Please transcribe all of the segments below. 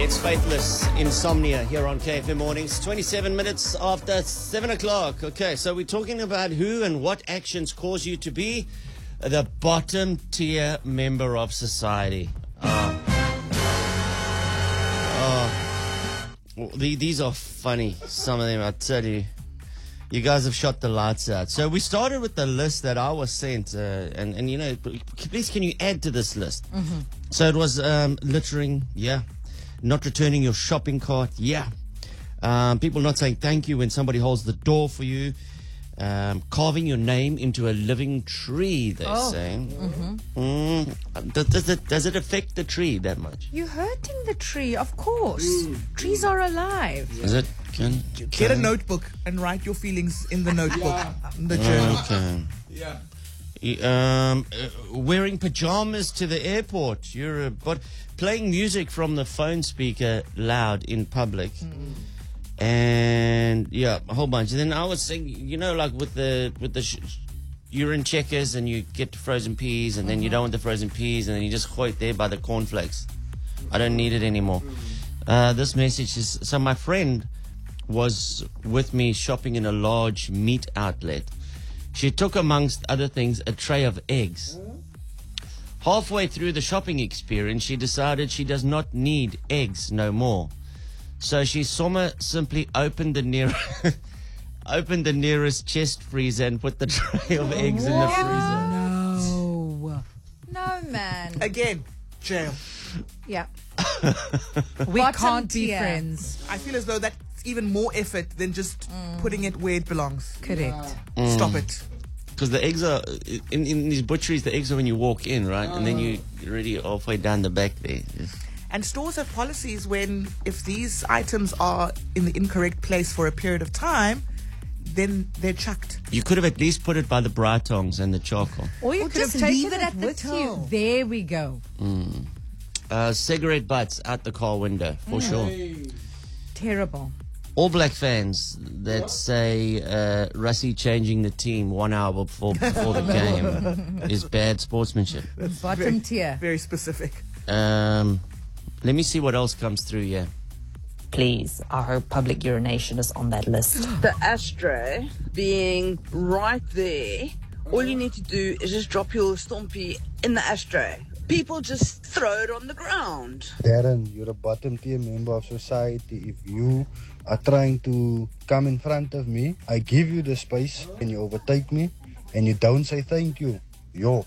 Faithless Insomnia here on KFM Mornings. 27 minutes after 7 o'clock. Okay, so we're talking about who and what actions cause you to be the bottom tier member of society. These are funny, some of them, I tell you. You guys have shot the lights out. So we started with the list that I was sent, and you know, please can you add to this list? Mm-hmm. So it was littering, yeah. Not returning your shopping cart, yeah. People not saying thank you when somebody holds the door for you. Carving your name into a living tree, they're saying. Mm-hmm. Does it affect the tree that much? You're hurting the tree, of course. Trees are alive. Is it? Get a notebook and write your feelings in the notebook, in the journal. Okay. Yeah. Wearing pajamas to the airport. But playing music from the phone speaker loud in public. And yeah, a whole bunch. And then I was saying, you know, like with the urine checkers, and you get frozen peas, and then you don't want the frozen peas, and then you just gooi it there by the cornflakes. I don't need it anymore. This message is, so my friend was with me shopping in a large meat outlet. She took, amongst other things, a tray of eggs. Halfway through the shopping experience, she decided she does not need eggs no more. So she simply opened the nearest chest freezer and put the tray of eggs in the freezer. No, man. Again, jail. Yeah. We Bottom can't be tier. friends. I feel as though that's even more effort than just putting it where it belongs. Correct. Stop it. Because the eggs are, in these butcheries, the eggs are when you walk in, right? And then you're already halfway down the back there. Yes. And stores have policies when, if these items are in the incorrect place for a period of time, then they're chucked. You could have at least put it by the bright tongs and the charcoal. Or you Or could have just taken leave it it at the with till. you. There we go. Cigarette butts out the car window, for sure. Terrible. All Black fans that say Rassie changing the team 1 hour before the game is bad sportsmanship. Bottom tier. Very specific. Let me see what else comes through here. Please, I hope public urination is on that list. The ashtray being right there, all you need to do is just drop your stompie in the ashtray. People just throw it on the ground. Darren, you're a bottom tier member of society. If you are trying to come in front of me, I give you the space and you overtake me and you don't say thank you. Yo.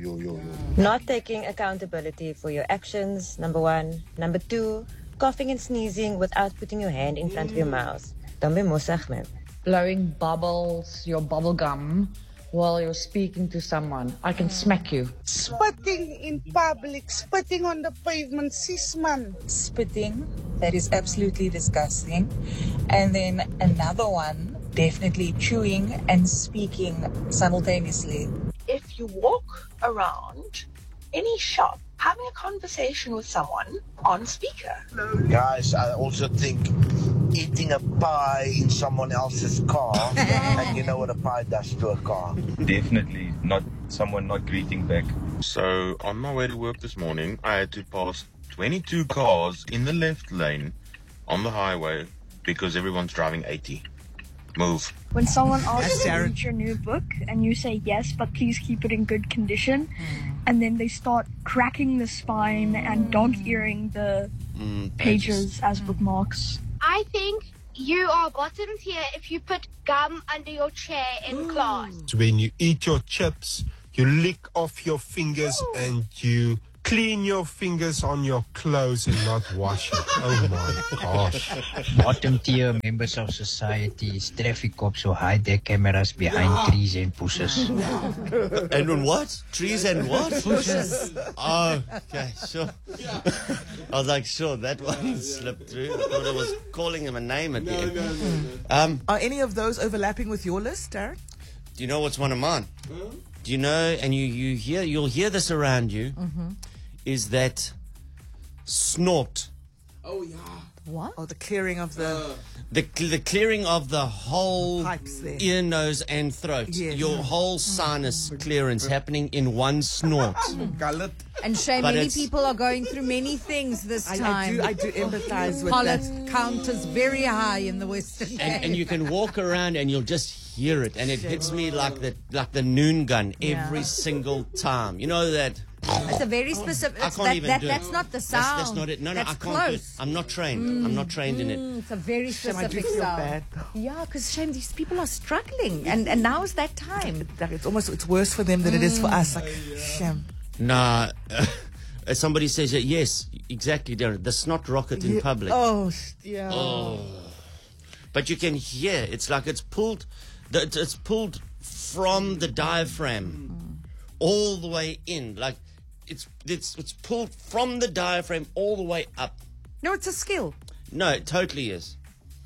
Not taking accountability for your actions, number one. Number two, coughing and sneezing without putting your hand in front of your mouth. Don't be mossig, man. Blowing bubbles, your bubble gum, while you're speaking to someone. I can smack you. Spitting in public, spitting on the pavement, sis man. Spitting, that is absolutely disgusting. And then another one, definitely chewing and speaking simultaneously. If you walk around any shop having a conversation with someone on speaker. Guys, I also think eating a pie in someone else's car, and you know what a pie does to a car. Definitely not someone not greeting back. So on my way to work this morning, I had to pass 22 cars in the left lane on the highway because everyone's driving 80. Move. When someone asks you to read your new book and you say yes, but please keep it in good condition, and then they start cracking the spine and dog-earing the pages as bookmarks. I think you are bottom tier if you put gum under your chair in class. When you eat your chips, you lick off your fingers and you clean your fingers on your clothes and not wash it. Oh my gosh. Bottom tier members of society is traffic cops who hide their cameras behind trees and bushes. And on what? Trees and what? Bushes. Oh, okay, sure. I was like, sure, that one slipped through. I thought it was calling him a name at the end. Are any of those overlapping with your list, Darren? Do you know what's one of mine? Do you know, and you'll hear this around you, is that snort Oh, yeah. What? Oh, the clearing of the... The clearing of the whole Pipes there. ear, nose, and throat. Yes. Your whole sinus clearance happening in one snort. And Shay, But many it's- people are going through many things this time. I do empathize with Pollen that. count is very high in the Western Cape. And you can walk around and you'll just hear it, and it hits me like the noon gun every single time. You know that. It's a very specific. I can't even do it. That's not the sound. That's not it. No, that's I can't close. do it. I'm not trained. I'm not trained in it. It's a very Shame, I do specific feel sound. bad. Yeah, because shame, these people are struggling, and now is that time. It's worse for them than it is for us. Like, shame. Nah. Somebody says that, yes, exactly, Darren. The snot rocket in public. Oh, yeah. Oh. But you can hear, it's like it's pulled from the diaphragm all the way in. Like it's pulled from the diaphragm all the way up. No, it's a skill. No, it totally is.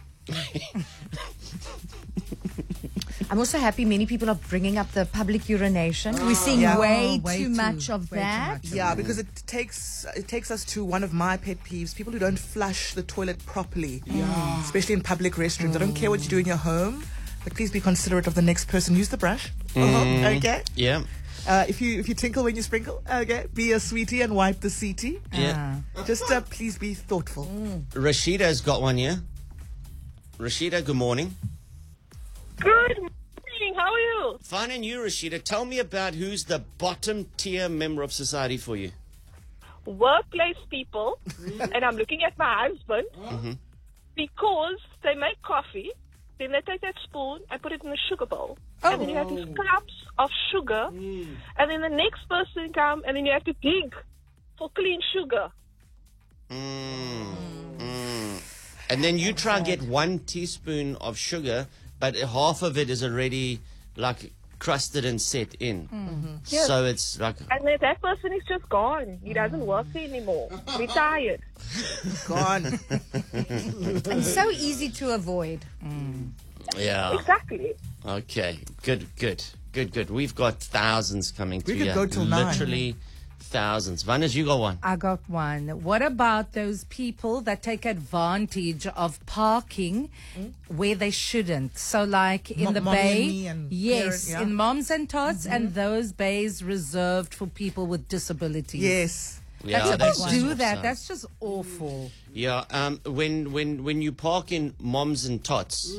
I'm also happy many people are bringing up the public urination. We're seeing Yeah. way too much of that. Yeah, because it takes us to one of my pet peeves: people who don't flush the toilet properly, especially in public restrooms. I don't care what you do in your home, but please be considerate of the next person. Use the brush. Okay. Yeah. If you tinkle when you sprinkle, okay, be a sweetie and wipe the seatie. Yeah. Just please be thoughtful. Rashida's got one here. Rashida, good morning. Good morning. How are you? Fine, and you, Rashida. Tell me about who's the bottom tier member of society for you. Workplace people, and I'm looking at my husband, because they make coffee, then they take that spoon and put it in a sugar bowl. And then you have these cups of sugar, and then the next person comes, and then you have to dig for clean sugar. And then you try and get 1 teaspoon of sugar, but half of it is already like crusted and set in. Yes. So it's like And then that person is just gone. He doesn't work there anymore. Retired. Gone. And so easy to avoid. yeah. Exactly. Okay. Good. We've got thousands coming through. could here. go till 9. Literally thousands. Vanessa, you got one. I got one. What about those people that take advantage of parking where they shouldn't? So, like in the Mommy and bay, me and yes, parent, yeah. in moms and tots, and those bays reserved for people with disabilities. Yes. Yeah, That that's people just do that. awesome. That's just awful. Yeah. When you park in moms and tots,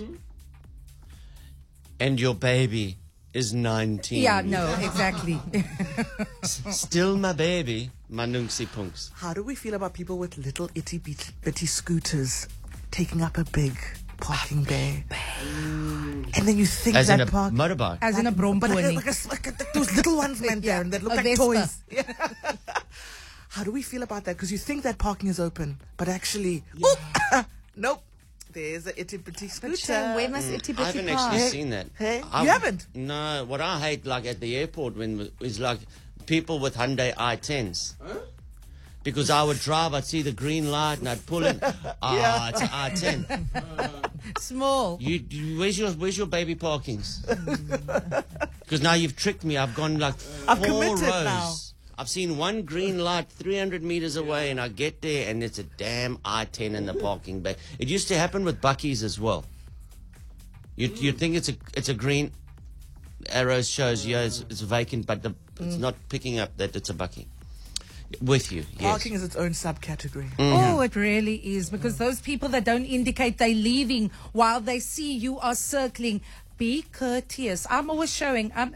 and your baby is 19. Yeah, no, exactly. Still my baby, manungsi punks. How do we feel about people with little itty bitty scooters taking up a big parking bay? And then you think As that in a park motorbike. As in a but Bromponi. like those little ones, man, Darren, that look a like Vespa. toys. How do we feel about that? Because you think that parking is open, but actually, nope. There's a itty bitty scooter. But Shane, where must itty I bitty haven't park? actually seen that. Hey, I've- you haven't? No, what I hate, like at the airport, is like people with Hyundai i10s. Because I would drive, I'd see the green light, and I'd pull in. It's an i10. Small. Where's your baby parkings? Because now you've tricked me. I've gone like I've 4 committed rows. now. I've seen one green light 300 meters away, and I get there, and it's a damn i10 in the parking bay. It used to happen with Bucky's as well. You'd think it's a green arrow shows it's vacant, but it's not picking up that it's a Bucky. With you, yes. Parking is its own subcategory. Oh, it really is. Because those people that don't indicate they're leaving while they see you are circling, be courteous. I'm always showing. Can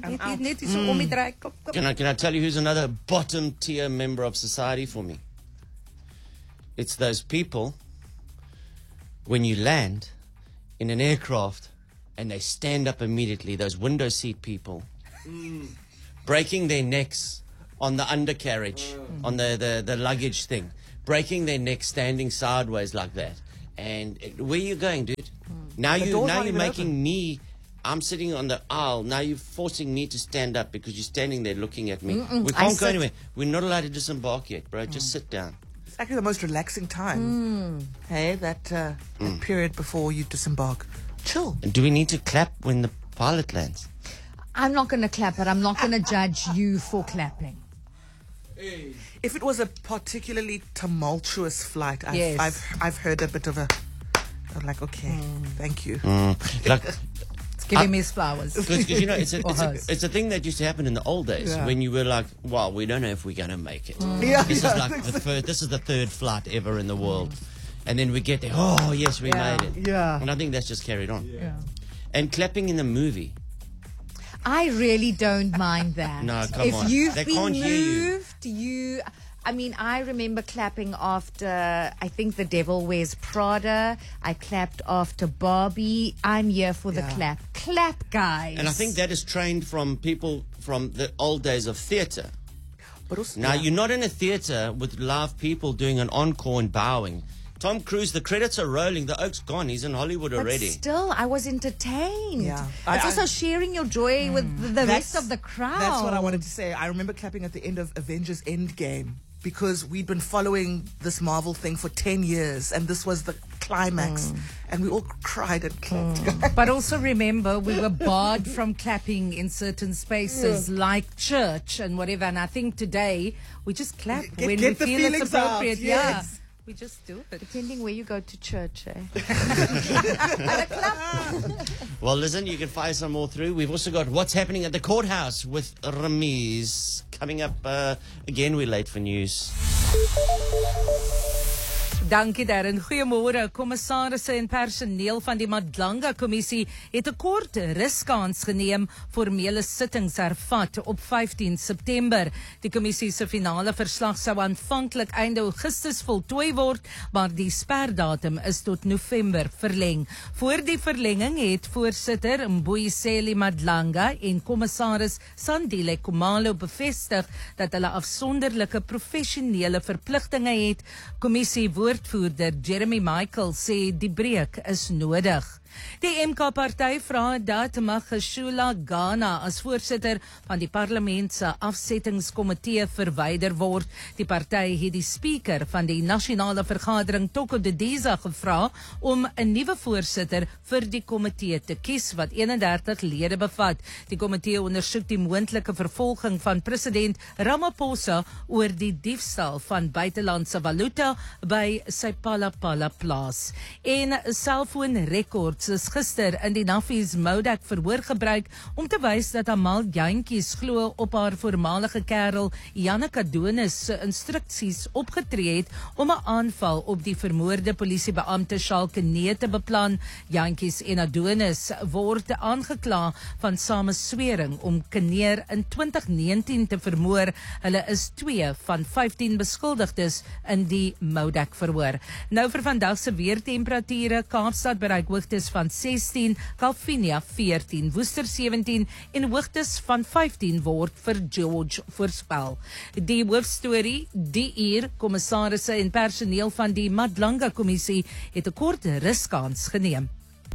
I tell you who's another bottom tier member of society for me? It's those people when you land in an aircraft and they stand up immediately, those window seat people, breaking their necks on the undercarriage, on the luggage thing, breaking their neck standing sideways like that. And where are you going, dude? Now you're making me. I'm sitting on the aisle. Now you're forcing me to stand up because you're standing there looking at me. We can't go anywhere. We're not allowed to disembark yet, bro. Just sit down. It's actually the most relaxing time. Hey, that period before you disembark. Chill. And do we need to clap when the pilot lands? I'm not going to clap, but I'm not going to judge you for clapping. If it was a particularly tumultuous flight, Yes. I've heard a bit of I'm like, okay, thank you. Like, It's giving me his flowers. because you know, it's Or hers. a thing that used to happen in the old days Yeah. when you were like, well, we don't know if we're going to make it. Yeah, This yeah, is like this is the third flight ever in the world. And then we get there, oh, yes, we Yeah. made it. Yeah. And I think that's just carried on. Yeah. And clapping in the movie. I really don't mind that. No, come if on. you've They been can't hear you. moved, I mean, I remember clapping after, I think, The Devil Wears Prada. I clapped after Barbie. I'm here for the clap. Clap, guys. And I think that is trained from people from the old days of theatre. But also, Now, you're not in a theatre with live people doing an encore and bowing. Tom Cruise, the credits are rolling. The oak's gone. He's in Hollywood But already. still, I was entertained. Yeah. It's I- also sharing your joy with the rest That's- of the crowd. That's what I wanted to say. I remember clapping at the end of Avengers Endgame because we'd been following this Marvel thing for 10 years and this was the climax and we all cried and clapped. But also remember, we were barred from clapping in certain spaces like church and whatever. And I think today we just clap when we get the feel it's feelings out, appropriate. yes. Yeah. We just do it. Depending where you go to church, eh? Well, listen, you can fire some more through. We've also got what's happening at the courthouse with Ramiz. Coming up, again, we're late for news. Dankie Darren. Goeiemôre. Kommissarisse en personeel van die Madlanga Kommissie het 'n kort ruskans geneem. Formele sittings hervat op 15 September. Die kommissie se finale verslag sou aanvanklik einde Augustus voltooi word, maar die sperdatum is tot November verleng. Voor die verlenging het voorsitter Mbuyiseli Madlanga en kommissaris Sandile Khumalo bevestig dat hulle afsonderlike professionele verpligtinge het. Kommissie woordvoerder Jeremy Michael sê die breek is nodig. Die MK-party vra dat Magashula Ghana as voorsitter van die parlement se afsettingskomitee verwyder word. Die party het die spreker van die nasionale vergadering Toko Didiza gevra om 'n nuwe voorsitter vir die komitee te kies wat 31 lede bevat. Die komitee ondersoek die moontlike vervolging van president Ramaphosa oor die diefstal van buitelandse valuta by sy Palapala plaas. En selfoonrekords is gister in die Naffies Modak verhoor gebruik om te wys dat Amal Jantjies glo op haar voormalige kerel Janneke Adonis se instruksies opgetree het om 'n aanval op die vermoorde polisiebeampte Shalke Nee te beplan. Jantjies en Adonis word aangekla van sameswering om Kneer in 2019 te vermoor. Hulle is 2 van 15 beskuldigdes in die Modak verhoor. Nou vir vandag se weertemperature: Kaapstad bereik hoogtes van 16, Kalvinia 14, Woester 17 en hoogtes van 15 word vir George voorspel. Die hoofstorie: die uur kommissarisse en personeel van die Madlanga Kommissie het 'n kort ruskans geneem.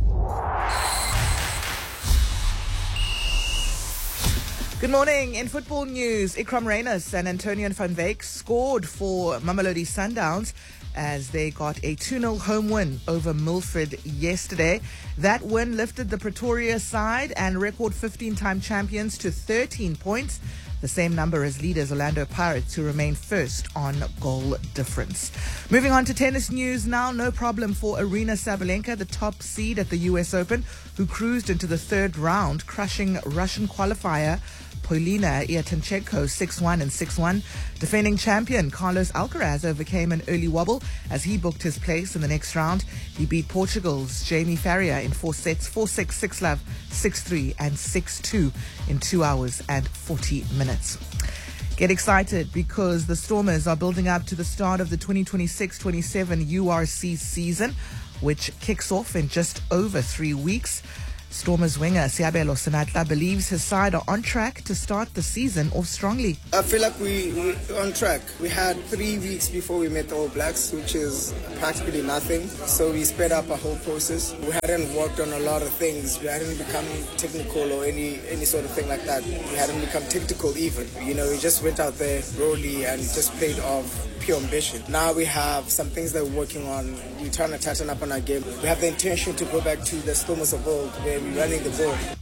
Good morning. In football news, Ikram Reynolds and Antonio van Wyk scored for Mamelodi Sundowns as they got a 2-0 home win over Milford yesterday. That win lifted the Pretoria side and record 15-time champions to 13 points, the same number as leaders Orlando Pirates, who remain first on goal difference. Moving on to tennis news now, no problem for Arina Sabalenka, the top seed at the US Open, who cruised into the third round, crushing Russian qualifier Polina Iatanchenko 6-1 and 6-1. Defending champion Carlos Alcaraz overcame an early wobble as he booked his place in the next round. He beat Portugal's Jamie Farrier in 4 sets, 4-6, 6-love, 6-3 and 6-2 in 2 hours and 40 minutes. Get excited because the Stormers are building up to the start of the 2026-27 URC season, which kicks off in just over 3 weeks. Stormers winger Siabelo Senatla believes his side are on track to start the season off strongly. I feel like we're on track. We had 3 weeks before we met the All Blacks, which is practically nothing. So we sped up our whole process. We hadn't worked on a lot of things. We hadn't become technical or any sort of thing like that. We hadn't become tactical even. You know, we just went out there rawly and just played off pure ambition. Now we have some things that we're working on. We're trying to tighten up on our game. We have the intention to go back to the Stormers of old, where we're running the ball.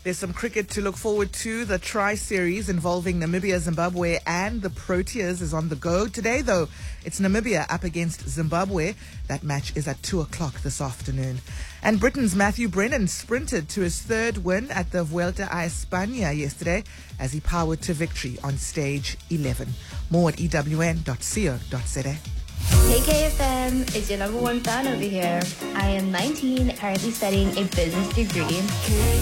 There's some cricket to look forward to. The Tri-Series involving Namibia, Zimbabwe and the Proteas is on the go. Today, though, it's Namibia up against Zimbabwe. That match is at 2 o'clock this afternoon. And Britain's Matthew Brennan sprinted to his third win at the Vuelta a España yesterday as he powered to victory on stage 11. More at ewn.co.za. Hey KFM, it's your number one fan over here. I am 19, currently studying a business degree.